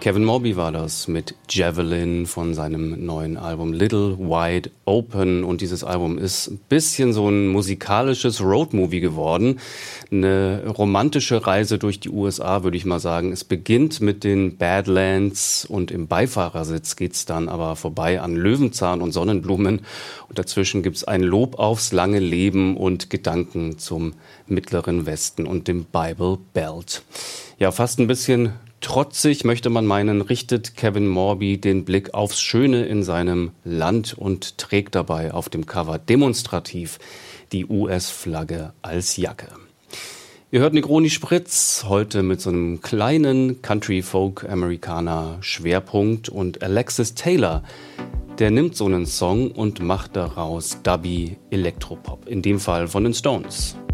Kevin Morby war das mit Javelin von seinem neuen Album Little Wide Open. Und dieses Album ist ein bisschen so ein musikalisches Roadmovie geworden. Eine romantische Reise durch die USA, würde ich mal sagen. Es beginnt mit den Badlands und im Beifahrersitz geht's dann aber vorbei an Löwenzahn und Sonnenblumen. Und dazwischen gibt's ein Lob aufs lange Leben und Gedanken zum Mittleren Westen und dem Bible Belt. Ja, fast ein bisschen trotzig, möchte man meinen, richtet Kevin Morby den Blick aufs Schöne in seinem Land und trägt dabei auf dem Cover demonstrativ die US-Flagge als Jacke. Ihr hört Negroni Spritz, heute mit so einem kleinen Country-Folk-Amerikaner-Schwerpunkt, und Alexis Taylor, der nimmt so einen Song und macht daraus Dubby Elektropop, in dem Fall von den Stones.